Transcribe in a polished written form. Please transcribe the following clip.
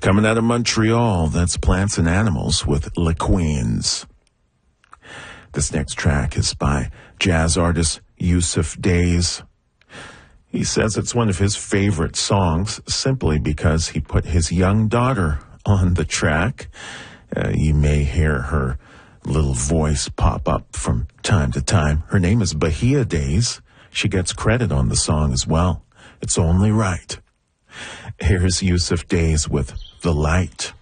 Coming out of Montreal, that's Plants and Animals with Le Queens. This next track is by jazz artist Yusuf Days. He says it's one of his favorite songs simply because he put his young daughter on the track. You may hear her little voice pop up from time to time. Her name is Bahia Days. She gets credit on the song as well. It's only right. Here's Yusuf Days with The Light.